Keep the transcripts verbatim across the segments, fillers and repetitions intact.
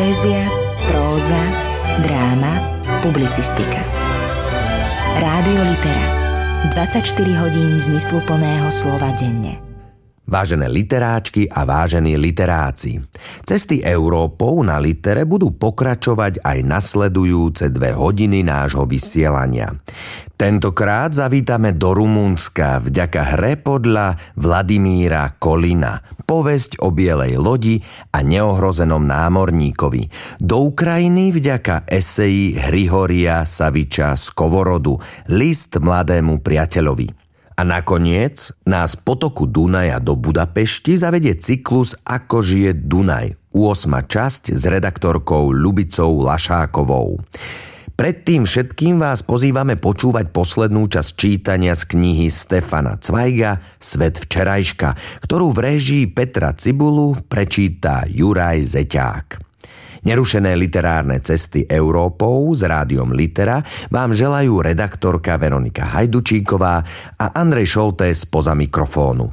Poézia, próza, dráma, publicistika. Rádio Litera. dvadsaťštyri hodín zmysluplného slova denne. Vážené literáčky a vážení literáci, cesty Európou na litere budú pokračovať aj nasledujúce dve hodiny nášho vysielania. Tentokrát zavítame do Rumunska vďaka hre podľa Vladimíra Kolina, povesť o bielej lodi a neohrozenom námorníkovi, do Ukrajiny vďaka eseji Hrihoria Saviča Skovorodu, List mladému priateľovi. A nakoniec nás po toku Dunaja do Budapešti zavedie cyklus Ako žije Dunaj, ôsma časť s redaktorkou Ľubicou Lašákovou. Predtým všetkým vás pozývame počúvať poslednú časť čítania z knihy Stefana Cvajga Svet včerajška, ktorú v réžii Petra Cibulu prečíta Juraj Zeťák. Nerušené literárne cesty Európou s rádiom Litera vám želajú redaktorka Veronika Hajdučíková a Andrej Šoltés spoza mikrofónu.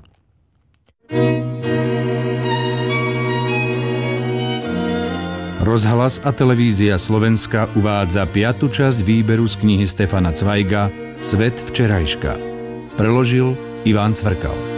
Rozhlas a televízia Slovenska uvádza piatu časť výberu z knihy Stefana Cvajga Svet včerajška. Preložil Ivan Cvrkal.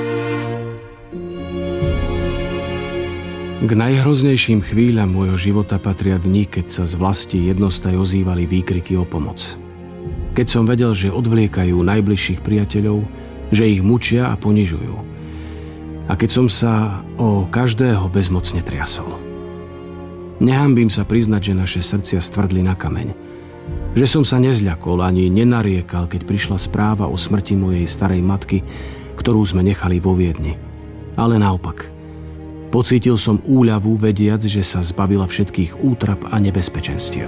K najhroznejším chvíľam môjho života patria dni, keď sa z vlasti jednostaj ozývali výkriky o pomoc. Keď som vedel, že odvliekajú najbližších priateľov, že ich mučia a ponižujú. A keď som sa o každého bezmocne triasol. Nehanbím sa priznať, že naše srdcia stvrdli na kameň. Že som sa nezľakol ani nenariekal, keď prišla správa o smrti mojej starej matky, ktorú sme nechali vo Viedni. Ale naopak. Pocítil som úľavu, vediac, že sa zbavila všetkých útrap a nebezpečenstiev.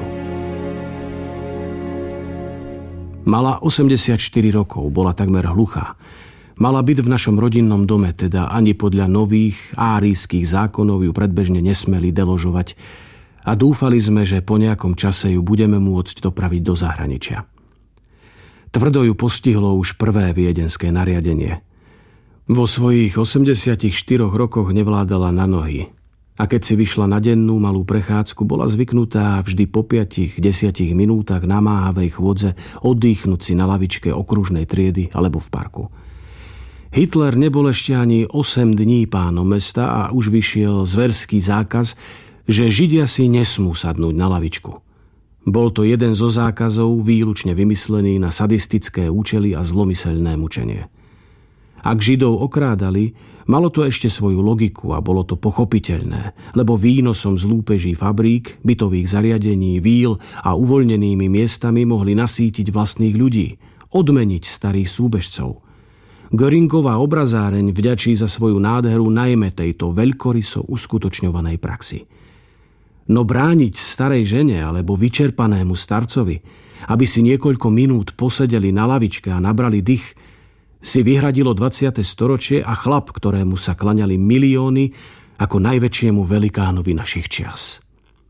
Mala osemdesiatštyri rokov, bola takmer hluchá. Mala byt v našom rodinnom dome, teda ani podľa nových árijských zákonov ju predbežne nesmeli deložovať a dúfali sme, že po nejakom čase ju budeme môcť dopraviť do zahraničia. Tvrdo ju postihlo už prvé viedenské nariadenie. Vo svojich osemdesiatich štyroch rokoch nevládala na nohy a keď si vyšla na dennú malú prechádzku, bola zvyknutá vždy po piatich desiatich minútach namáhavej chôdze oddychnúť si na lavičke okružnej triedy alebo v parku. Hitler nebol ešte ani osem dní pánom mesta a už vyšiel zverský zákaz, že Židia si nesmú sadnúť na lavičku. Bol to jeden zo zákazov výlučne vymyslený na sadistické účely a zlomyselné mučenie. Ak Židov okrádali, malo to ešte svoju logiku a bolo to pochopiteľné, lebo výnosom z lúpeží fabrík, bytových zariadení, víl a uvoľnenými miestami mohli nasýtiť vlastných ľudí, odmeniť starých súbežcov. Göringová obrazáreň vďačí za svoju nádheru najmä tejto veľkoryso uskutočňovanej praxi. No brániť starej žene alebo vyčerpanému starcovi, aby si niekoľko minút posedeli na lavičke a nabrali dych, si vyhradilo dvadsiate storočie a chlap, ktorému sa klaňali milióny ako najväčšiemu velikánovi našich čias.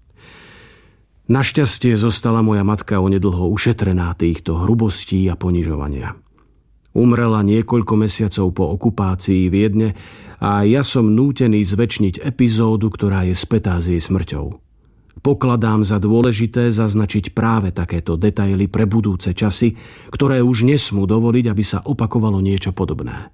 Našťastie zostala moja matka onedlho ušetrená týchto hrubostí a ponižovania. Umrela niekoľko mesiacov po okupácii Viedne a ja som nútený zvečniť epizódu, ktorá je spätá s jej smrťou. Pokladám za dôležité zaznačiť práve takéto detaily pre budúce časy, ktoré už nesmú dovoliť, aby sa opakovalo niečo podobné.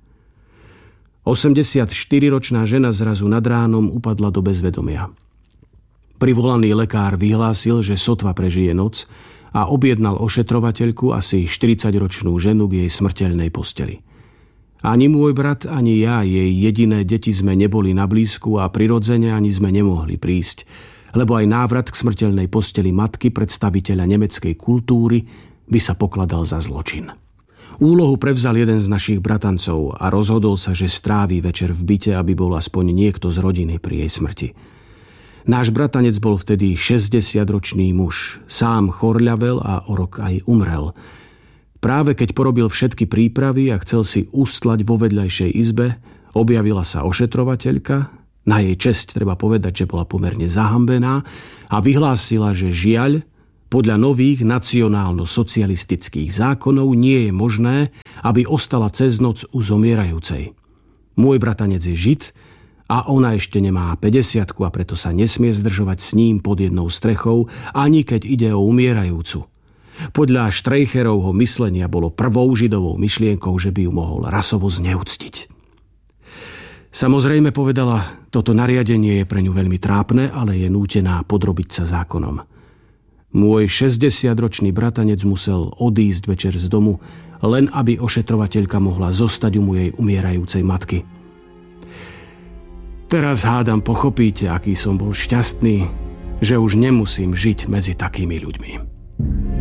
osemdesiatštyriročná žena zrazu nad ránom upadla do bezvedomia. Privolaný lekár vyhlásil, že sotva prežije noc a objednal ošetrovateľku, asi štyridsaťročnú ženu, k jej smrteľnej posteli. Ani môj brat, ani ja, jej jediné deti sme neboli na blízku a prirodzene ani sme nemohli prísť, lebo aj návrat k smrteľnej posteli matky predstaviteľa nemeckej kultúry by sa pokladal za zločin. Úlohu prevzal jeden z našich bratancov a rozhodol sa, že stráví večer v byte, aby bol aspoň niekto z rodiny pri jej smrti. Náš bratanec bol vtedy šesťdesiatročný muž, sám chorľavel a o rok aj umrel. Práve keď porobil všetky prípravy a chcel si ustlať vo vedľajšej izbe, objavila sa ošetrovateľka. Na jej česť treba povedať, že bola pomerne zahambená a vyhlásila, že žiaľ, podľa nových nacionálno-socialistických zákonov nie je možné, aby ostala cez noc u zomierajúcej. Môj bratanec je Žid A ona ešte nemá päťdesiatku a preto sa nesmie zdržovať s ním pod jednou strechou, ani keď ide o umierajúcu. Podľa Streicherovho myslenia bolo prvou židovou myšlienkou, že by ju mohol rasovo zneúctiť. Samozrejme, povedala, toto nariadenie je pre ňu veľmi trápne, ale je nútená podrobiť sa zákonom. Môj šesťdesiatročný bratanec musel odísť večer z domu, len aby ošetrovateľka mohla zostať u mojej umierajúcej matky. Teraz hádam pochopíte, aký som bol šťastný, že už nemusím žiť medzi takými ľuďmi.